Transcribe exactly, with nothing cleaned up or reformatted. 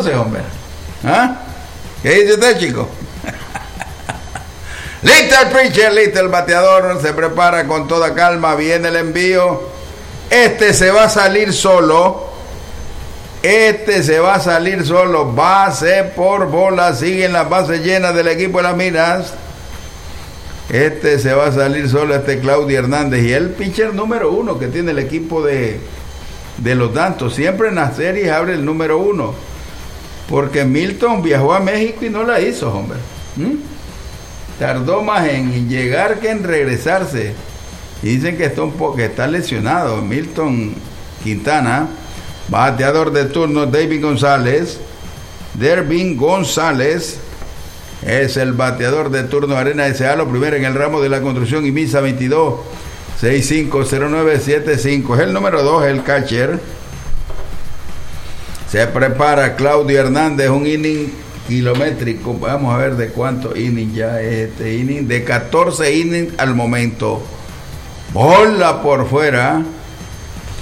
entonces, hombre? ¿Ah? ¿Qué dice usted, chico? Listo el pitcher, listo el bateador, se prepara con toda calma, viene el envío. Este se va a salir solo. Este se va a salir solo. Base por bola, siguen las bases llenas del equipo de las Minas. Este se va a salir solo, este Claudio Hernández. Y el pitcher número uno que tiene el equipo de, de los Dantos. Siempre en las series abre el número uno. Porque Milton viajó a México y no la hizo, hombre. ¿Mm? Tardó más en llegar que en regresarse. Y dicen que está, un po- que está lesionado. Milton Quintana, bateador de turno David González. Dervin González es el bateador de turno Arena S A, lo primero en el ramo de la construcción y Misa veintidós sesenta y cinco cero nueve setenta y cinco. Es el número dos, el catcher. Se prepara Claudio Hernández, un inning kilométrico. Vamos a ver de cuántos innings ya es este inning. De catorce innings al momento. Bola por fuera.